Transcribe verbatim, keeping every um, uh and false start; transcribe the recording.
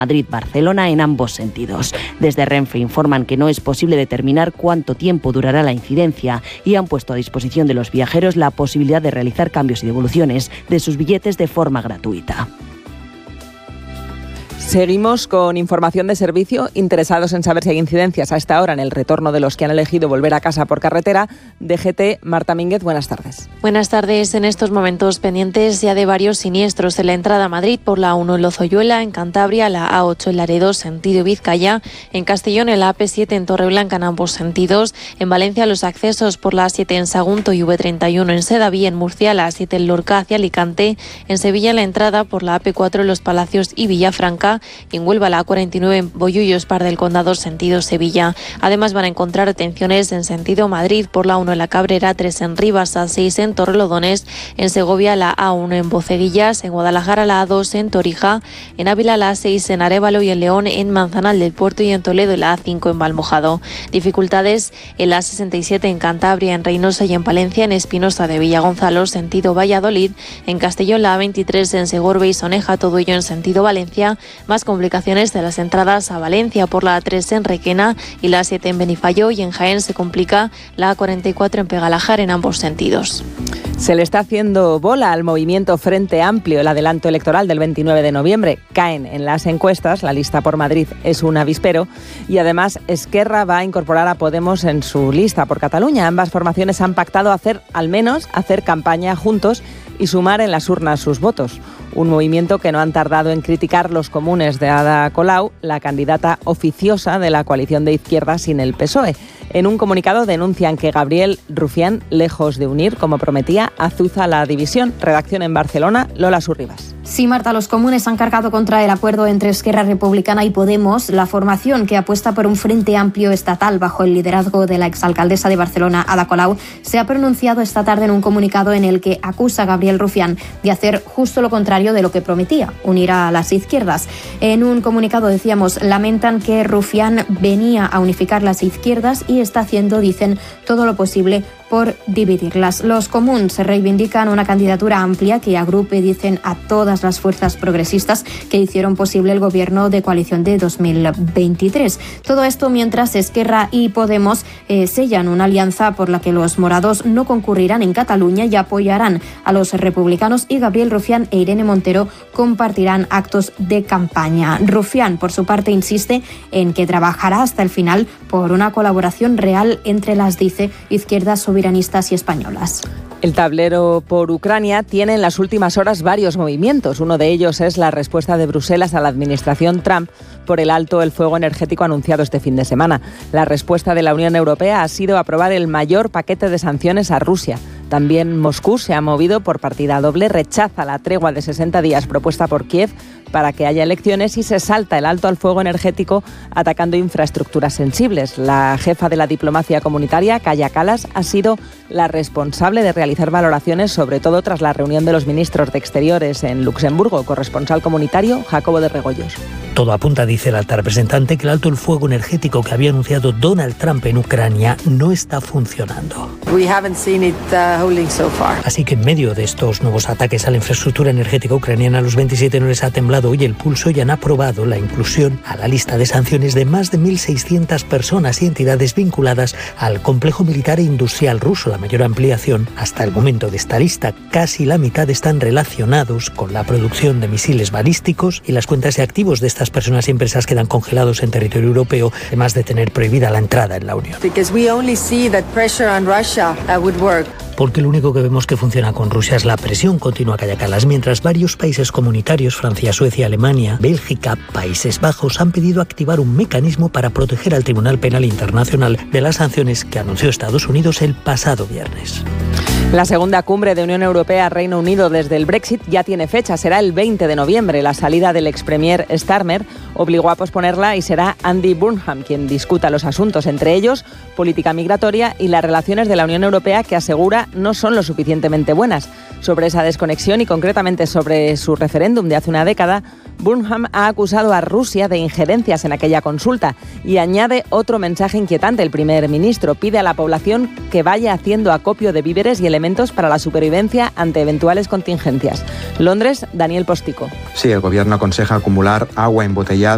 Madrid-Barcelona en ambos sentidos. Desde Renfe informan que no es posible determinar cuánto tiempo durará la incidencia y han puesto a disposición de los viajeros la posibilidad de realizar cambios y devoluciones de sus billetes de forma gratuita. Seguimos con información de servicio. Interesados en saber si hay incidencias a esta hora en el retorno de los que han elegido volver a casa por carretera, D G T, Marta Mínguez, buenas tardes. Buenas tardes. En estos momentos pendientes ya de varios siniestros en la entrada a Madrid por la A uno en Lozoyuela, en Cantabria, la A ocho en Laredo, sentido Vizcaya, en Castellón en la A P siete en Torreblanca en ambos sentidos, en Valencia los accesos por la A siete en Sagunto y V treinta y uno en Sedaví, en Murcia la A siete en Lorca hacia Alicante, en Sevilla la entrada por la A P cuatro en Los Palacios y Villafranca, y en Huelva la A cuarenta y nueve en Bollullos, Par del Condado, sentido Sevilla. Además van a encontrar atenciones en sentido Madrid por la A uno en La Cabrera, tres en Rivas, A seis en Torrelodones, en Segovia la A uno en Boceguillas, en Guadalajara la A dos en Torija, en Ávila la A seis en Arévalo y en León, en Manzanal del Puerto y en Toledo la A cinco en Valmojado. Dificultades en la A sesenta y siete en Cantabria, en Reynosa y en Palencia, en Espinosa de Villagonzalo, sentido Valladolid, en Castellón la A veintitrés en Segorbe y Soneja, todo ello en sentido Valencia. Más complicaciones de las entradas a Valencia por la A tres en Requena y la A siete en Benifayó, y en Jaén se complica la A cuarenta y cuatro en Pegalajar en ambos sentidos. Se le está haciendo bola al movimiento Frente Amplio el adelanto electoral del veintinueve de noviembre. Caen en las encuestas, la lista por Madrid es un avispero y además Esquerra va a incorporar a Podemos en su lista por Cataluña. Ambas formaciones han pactado hacer, al menos, hacer campaña juntos y sumar en las urnas sus votos. Un movimiento que no han tardado en criticar los comunes de Ada Colau, la candidata oficiosa de la coalición de izquierdas sin el P S O E. En un comunicado denuncian que Gabriel Rufián, lejos de unir, como prometía, azuza la división. Redacción en Barcelona, Lola Surribas. Sí, Marta, los comunes han cargado contra el acuerdo entre Esquerra Republicana y Podemos. La formación, que apuesta por un frente amplio estatal bajo el liderazgo de la exalcaldesa de Barcelona, Ada Colau, se ha pronunciado esta tarde en un comunicado en el que acusa a Gabriel Rufián de hacer justo lo contrario de lo que prometía, unir a las izquierdas. En un comunicado, decíamos, lamentan que Rufián venía a unificar las izquierdas y está haciendo, dicen, todo lo posible por dividirlas. Los comuns reivindican una candidatura amplia que agrupe, dicen, a todas las fuerzas progresistas que hicieron posible el gobierno de coalición de dos mil veintitrés. Todo esto mientras Esquerra y Podemos eh, sellan una alianza por la que los morados no concurrirán en Cataluña y apoyarán a los republicanos, y Gabriel Rufián e Irene Montero compartirán actos de campaña. Rufián, por su parte, insiste en que trabajará hasta el final por una colaboración real entre las, dice, izquierdas soberanistas y españolas. El tablero por Ucrania tiene en las últimas horas varios movimientos. Uno de ellos es la respuesta de Bruselas a la administración Trump por el alto el fuego energético anunciado este fin de semana. La respuesta de la Unión Europea ha sido aprobar el mayor paquete de sanciones a Rusia. También Moscú se ha movido por partida doble, rechaza la tregua de sesenta días propuesta por Kiev para que haya elecciones y se salta el alto al fuego energético atacando infraestructuras sensibles. La jefa de la diplomacia comunitaria, Kaja Kallas, ha sido la responsable de realizar valoraciones, sobre todo tras la reunión de los ministros de Exteriores en Luxemburgo. Corresponsal comunitario, Jacobo de Regoyos. Todo apunta, dice el alta representante, que el alto el fuego energético que había anunciado Donald Trump en Ucrania no está funcionando. We haven't seen it, uh, holding so far. Así que en medio de estos nuevos ataques a la infraestructura energética ucraniana, a los veintisiete no les ha temblado hoy el pulso y han aprobado la inclusión a la lista de sanciones de más de mil seiscientas personas y entidades vinculadas al complejo militar e industrial ruso, la mayor ampliación hasta el momento de esta lista. Casi la mitad están relacionados con la producción de misiles balísticos y las cuentas de activos de estas personas y empresas quedan congelados en territorio europeo, además de tener prohibida la entrada en la Unión. Because we only see that pressure on Russia uh, would work. Porque lo único que vemos que funciona con Rusia es la presión continua, Kaja Kallas, mientras varios países comunitarios, Francia, Suecia, Alemania, Bélgica, Países Bajos, han pedido activar un mecanismo para proteger al Tribunal Penal Internacional de las sanciones que anunció Estados Unidos el pasado viernes. La segunda cumbre de Unión Europea-Reino Unido desde el Brexit ya tiene fecha, será el veinte de noviembre. La salida del ex premier Starmer obligó a posponerla y será Andy Burnham quien discuta los asuntos, entre ellos política migratoria y las relaciones de la Unión Europea, que asegura no son lo suficientemente buenas. Sobre esa desconexión y concretamente sobre su referéndum de hace una década, Burnham ha acusado a Rusia de injerencias en aquella consulta y añade otro mensaje inquietante. El primer ministro pide a la población que vaya haciendo acopio de víveres y elementos para la supervivencia ante eventuales contingencias. Londres, Daniel Postico. Sí, el gobierno aconseja acumular agua embotellada